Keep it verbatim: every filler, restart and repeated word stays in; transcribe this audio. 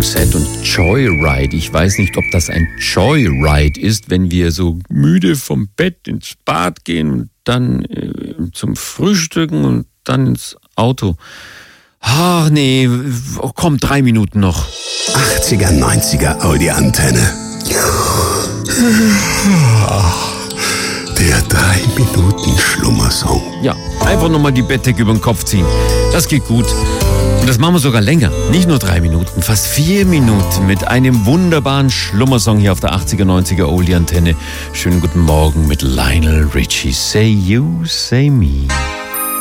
Roxette und Joyride. Ich weiß nicht, ob das ein Joyride ist, wenn wir so müde vom Bett ins Bad gehen und dann äh, zum Frühstücken und dann ins Auto. Ach nee, oh, komm, drei Minuten noch. achtziger, neunziger Audi-Antenne. Der drei Minuten Schlummersong. Ja, einfach nochmal die Bettdecke über den Kopf ziehen. Das geht gut. Und das machen wir sogar länger. Nicht nur drei Minuten, fast vier Minuten mit einem wunderbaren Schlummersong hier auf der achtziger, neunziger Oldie-Antenne. Schönen guten Morgen mit Lionel Richie. Say you, say me.